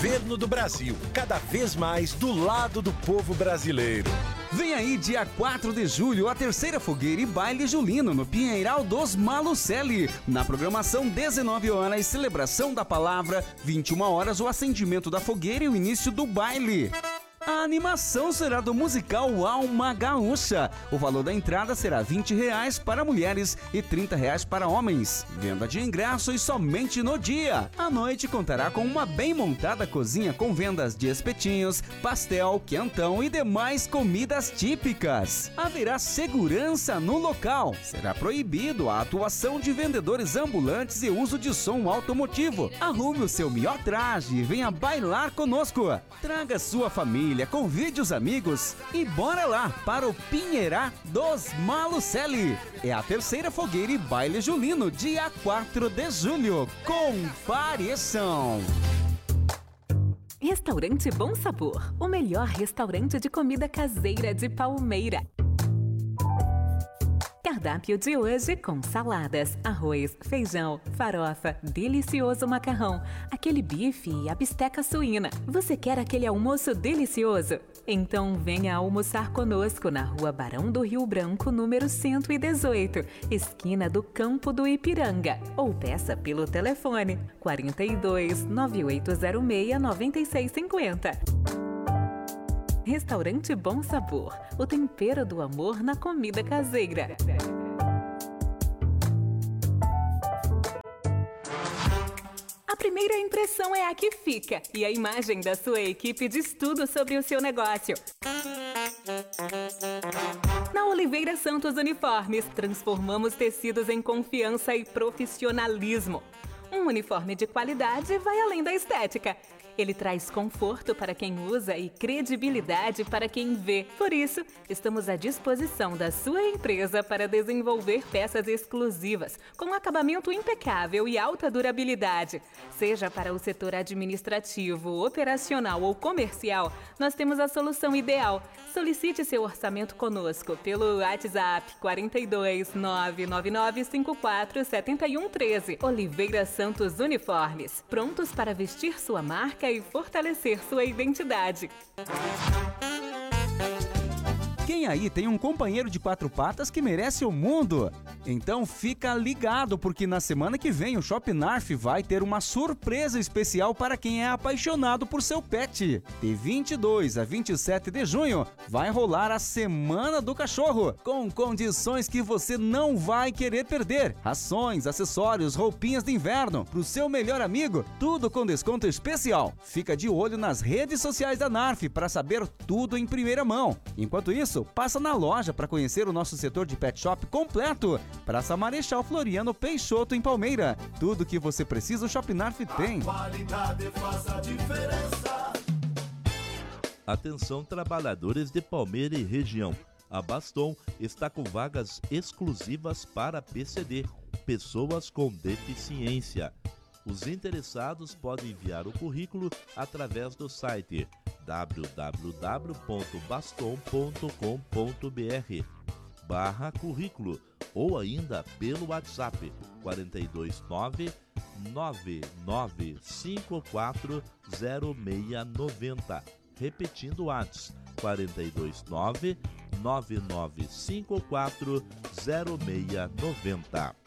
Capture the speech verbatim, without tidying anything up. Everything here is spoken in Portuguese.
Governo do Brasil, cada vez mais do lado do povo brasileiro. Vem aí, dia quatro de julho, a terceira fogueira e baile julino no Pinheiral dos Malucelli. Na programação, dezenove horas, celebração da palavra, vinte e uma horas, o acendimento da fogueira e o início do baile. A animação será do musical Alma Gaúcha. O valor da entrada será vinte reais para mulheres e trinta reais para homens. Venda de ingressos somente no dia. A noite contará com uma bem montada cozinha com vendas de espetinhos, pastel, quentão e demais comidas típicas. Haverá segurança no local. Será proibido a atuação de vendedores ambulantes e uso de som automotivo. Arrume o seu melhor traje e venha bailar conosco. Traga sua família, convide os amigos e bora lá para o Pinheirá dos Malucelli. É a terceira fogueira e baile julino, dia quatro de julho. Compareçam! Restaurante Bom Sabor, o melhor restaurante de comida caseira de Palmeira. Cardápio de hoje com saladas, arroz, feijão, farofa, delicioso macarrão, aquele bife e a bisteca suína. Você quer aquele almoço delicioso? Então venha almoçar conosco na Rua Barão do Rio Branco, número cento e dezoito, esquina do Campo do Ipiranga. Ou peça pelo telefone quarenta e dois, nove oito zero seis, nove seis cinco zero. Restaurante Bom Sabor, o tempero do amor na comida caseira. A primeira impressão é a que fica e a imagem da sua equipe diz tudo sobre o seu negócio. Na Oliveira Santos Uniformes, transformamos tecidos em confiança e profissionalismo. Um uniforme de qualidade vai além da estética. Ele traz conforto para quem usa e credibilidade para quem vê. Por isso, estamos à disposição da sua empresa para desenvolver peças exclusivas, com acabamento impecável e alta durabilidade. Seja para o setor administrativo, operacional ou comercial, nós temos a solução ideal. Solicite seu orçamento conosco pelo WhatsApp quarenta e dois, nove nove nove cinco quatro sete um um três. Oliveira Santos Uniformes, prontos para vestir sua marca e fortalecer sua identidade. Quem aí tem um companheiro de quatro patas que merece o mundo? Então fica ligado, porque na semana que vem o Shop Narf vai ter uma surpresa especial para quem é apaixonado por seu pet. De vinte e dois a vinte e sete de junho vai rolar a Semana do Cachorro, com condições que você não vai querer perder. Rações, acessórios, roupinhas de inverno para o seu melhor amigo, tudo com desconto especial. Fica de olho nas redes sociais da Narf para saber tudo em primeira mão. Enquanto isso, passa na loja para conhecer o nosso setor de pet shop completo. Praça Marechal Floriano Peixoto, em Palmeira. Tudo que você precisa, o Shop Narf tem. A qualidade faz a diferença. Atenção, trabalhadores de Palmeira e região. A Baston está com vagas exclusivas para P C D, pessoas com deficiência. Os interessados podem enviar o currículo através do site w w w ponto baston ponto com ponto b r barra currículo ou ainda pelo WhatsApp quarenta e dois, nove nove nove cinco quatro zero seis nove zero. Repetindo o WhatsApp quarenta e dois, nove nove nove cinco quatro zero seis nove zero.